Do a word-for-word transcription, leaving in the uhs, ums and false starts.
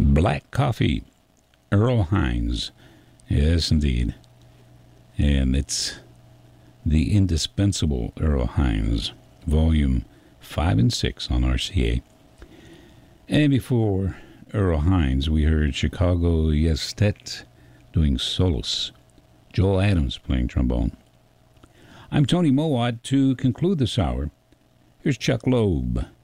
Black Coffee, Earl Hines. Yes, indeed. And it's the indispensable Earl Hines, volume five and six on R C A. And before Earl Hines, we heard Chicago Yestet doing solos. Joel Adams playing trombone. I'm Tony Mowat. To conclude this hour, here's Chuck Loeb